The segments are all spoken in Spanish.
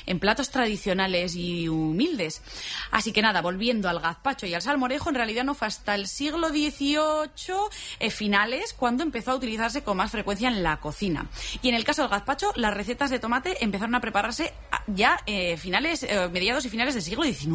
en platos tradicionales y humildes. Así que nada, volviendo al gazpacho y al salmorejo, en realidad no fue hasta el siglo XVIII finales cuando empezó a utilizarse con más frecuencia en la cocina. Y en el caso del gazpacho, las recetas de tomate empezaron a prepararse ya mediados y finales del siglo XIX.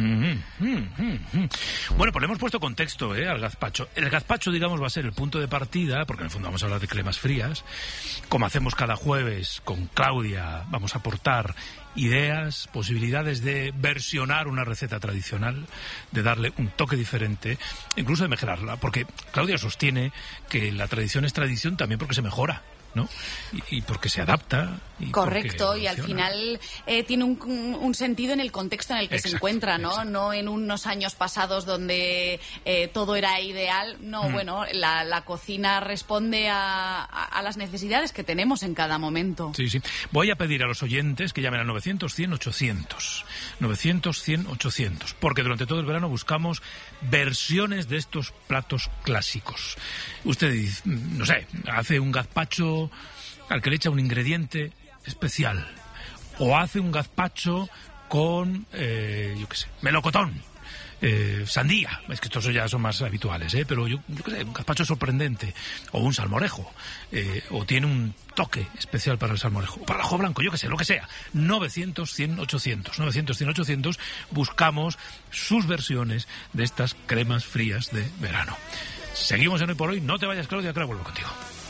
Bueno, pues le hemos puesto contexto al gazpacho. El gazpacho, digamos, va a ser el punto de partida, porque en el fondo vamos a hablar de cremas frías. Como hacemos cada jueves con Claudia, vamos a aportar ideas, posibilidades de versionar una receta tradicional, de darle un toque diferente, incluso de mejorarla, porque Claudia sostiene que la tradición es tradición también porque se mejora, ¿no? Y porque se adapta. Correcto, y al final tiene un sentido en el contexto en el que se encuentra, ¿no? Exacto. No en unos años pasados donde todo era ideal. No, bueno, la cocina responde a las necesidades que tenemos en cada momento. Sí, sí. Voy a pedir a los oyentes que llamen al 900-100-800. 900-100-800. Porque durante todo el verano buscamos versiones de estos platos clásicos. Usted dice, no sé, hace un gazpacho al que le echa un ingrediente especial, o hace un gazpacho con yo qué sé, melocotón, sandía, es que estos ya son más habituales, pero yo qué sé, un gazpacho sorprendente, o un salmorejo, o tiene un toque especial para el salmorejo, o para el ajo blanco, yo qué sé, lo que sea. 900-100-800, 900-100-800, buscamos sus versiones de estas cremas frías de verano. Seguimos en Hoy por Hoy, no te vayas, Claudia, que ahora vuelvo contigo.